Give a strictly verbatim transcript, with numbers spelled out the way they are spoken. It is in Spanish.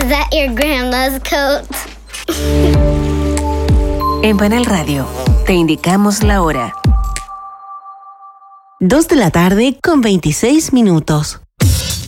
that your grandma's coat? En Panel Radio, te indicamos la hora. Dos de la tarde con veintiséis minutos.